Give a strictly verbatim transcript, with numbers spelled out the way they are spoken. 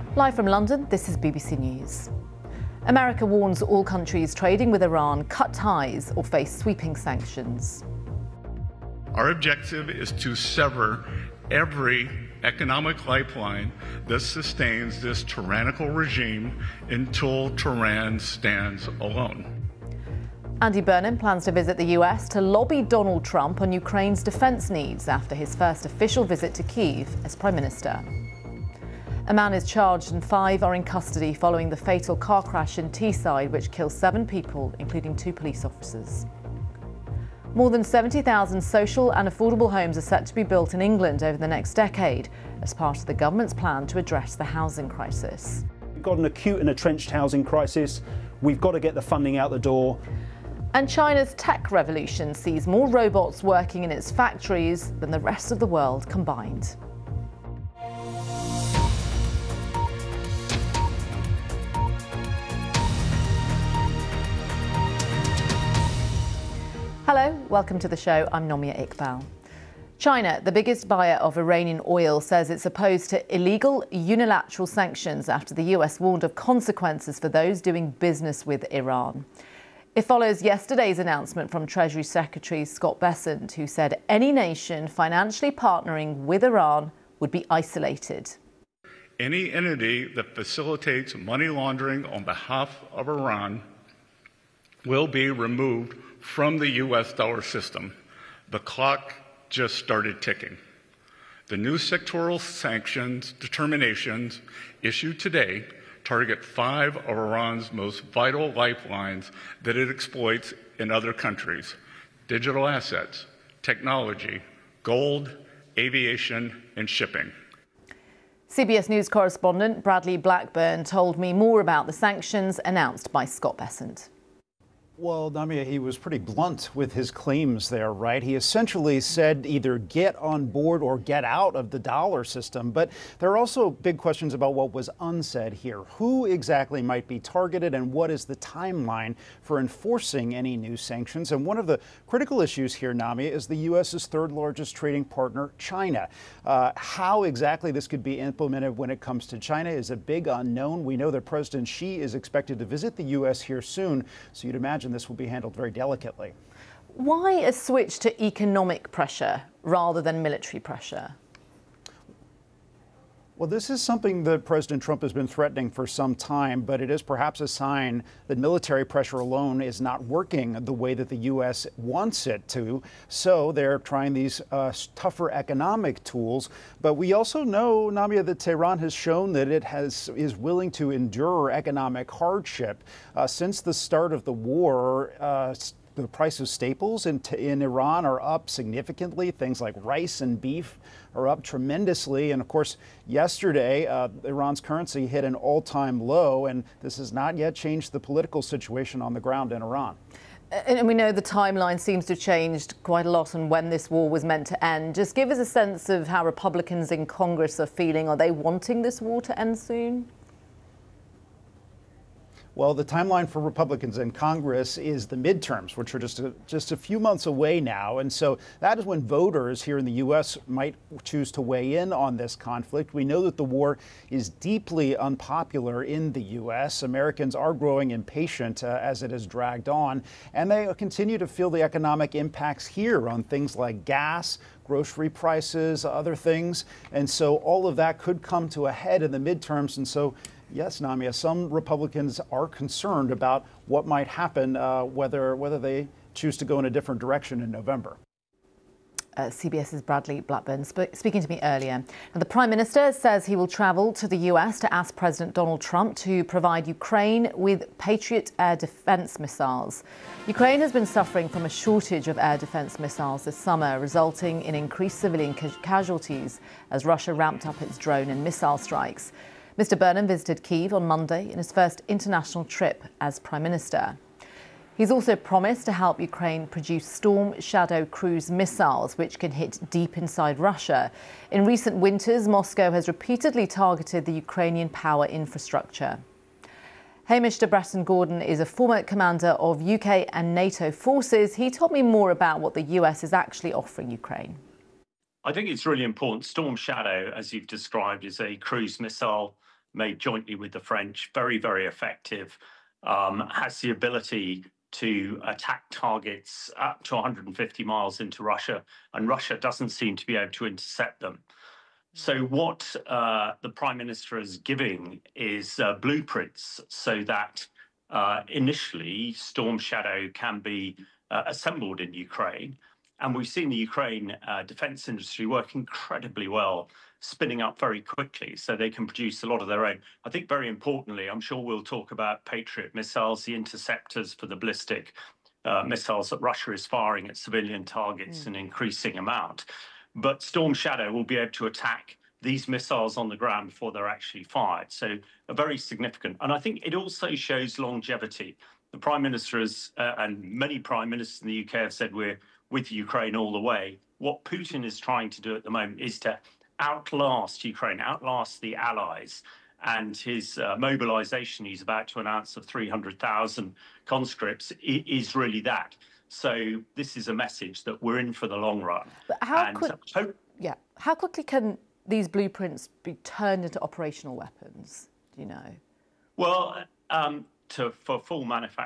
Live from London, this is B B C News. America warns all countries trading with Iran cut ties or face sweeping sanctions. Our objective is to sever every economic lifeline that sustains this tyrannical regime until Tehran stands alone. Andy Burnham plans to visit the U S to lobby Donald Trump on Ukraine's defence needs after his first official visit to Kyiv as Prime Minister. A man is charged and five are in custody following the fatal car crash in Teesside, which killed seven people, including two police officers. More than seventy thousand social and affordable homes are set to be built in England over the next decade as part of the government's plan to address the housing crisis. We've got an acute and entrenched housing crisis. We've got to get the funding out the door. And China's tech revolution sees more robots working in its factories than the rest of the world combined. Hello, welcome to the show. I'm Nomia Iqbal. China, the biggest buyer of Iranian oil, says it's opposed to illegal unilateral sanctions after the U S warned of consequences for those doing business with Iran. It follows yesterday's announcement from Treasury Secretary Scott Bessent, who said any nation financially partnering with Iran would be isolated. Any entity that facilitates money laundering on behalf of Iran will be removed from the U S dollar system. The clock just started ticking. The new sectoral sanctions determinations issued today target five of Iran's most vital lifelines that it exploits in other countries: digital assets, technology, gold, aviation, and shipping. C B S News correspondent Bradley Blackburn told me more about the sanctions announced by Scott Bessent. Well, Namia, he was pretty blunt with his claims there, right? He essentially said either get on board or get out of the dollar system. But there are also big questions about what was unsaid here. Who exactly might be targeted and what is the timeline for enforcing any new sanctions? And one of the critical issues here, Namia, is the U S's third largest trading partner, China. Uh, how exactly this could be implemented when it comes to China is a big unknown. We know that President Xi is expected to visit the U S here soon, so you'd imagine this will be handled very delicately. Why a switch to economic pressure rather than military pressure? Well, this is something that President Trump has been threatening for some time, but it is perhaps a sign that military pressure alone is not working the way that the U S wants it to. So they're trying these uh, tougher economic tools. But we also know, Namia, that Tehran has shown that it has is willing to endure economic hardship. Uh, since the start of the war, uh, the price of staples in, in Iran are up significantly. Things like rice and beef are up tremendously. And of course, yesterday, uh, Iran's currency hit an all-time low, and this has not yet changed the political situation on the ground in Iran. And we know the timeline seems to have changed quite a lot on when this war was meant to end. Just give us a sense of how Republicans in Congress are feeling. Are they wanting this war to end soon? Well, the timeline for Republicans in Congress is the midterms, which are just a, just a few months away now. And so that is when voters here in the U S might choose to weigh in on this conflict. We know that the war is deeply unpopular in the U S. Americans are growing impatient uh, as it has dragged on, and they continue to feel the economic impacts here on things like gas, grocery prices, other things. And so all of that could come to a head in the midterms. And so yes, Namia, some Republicans are concerned about what might happen, uh, whether whether they choose to go in a different direction in November. Uh, CBS's Bradley Blackburn sp- speaking to me earlier. And the Prime Minister says he will travel to the U S to ask President Donald Trump to provide Ukraine with Patriot air defense missiles. Ukraine has been suffering from a shortage of air defense missiles this summer, resulting in increased civilian ca- casualties as Russia ramped up its drone and missile strikes. Mister Burnham visited Kyiv on Monday in his first international trip as Prime Minister. He's also promised to help Ukraine produce Storm Shadow cruise missiles, which can hit deep inside Russia. In recent winters, Moscow has repeatedly targeted the Ukrainian power infrastructure. Hamish de Bretton Gordon is a former commander of U K and NATO forces. He told me more about what the U S is actually offering Ukraine. I think it's really important. Storm Shadow, as you've described, is a cruise missile made jointly with the French, very, very effective, um, has the ability to attack targets up to one hundred fifty miles into Russia, and Russia doesn't seem to be able to intercept them. So what uh, the Prime Minister is giving is uh, blueprints so that uh, initially Storm Shadow can be uh, assembled in Ukraine. And we've seen the Ukraine uh, defense industry work incredibly well, spinning up very quickly so they can produce a lot of their own. I think very importantly, I'm sure we'll talk about Patriot missiles, the interceptors for the ballistic uh, missiles that Russia is firing at civilian targets mm. in increasing amount. But Storm Shadow will be able to attack these missiles on the ground before they're actually fired. So a very significant. And I think it also shows longevity. The Prime Minister has, uh, and many Prime Ministers in the U K have said we're with Ukraine all the way. What Putin is trying to do at the moment is to outlast Ukraine, outlast the allies. And his uh, mobilization he's about to announce of three hundred thousand conscripts is really that. So this is a message that we're in for the long run. But how, and quick, so, yeah. how quickly can these blueprints be turned into operational weapons, do you know? Well, um, to, for full manufacture.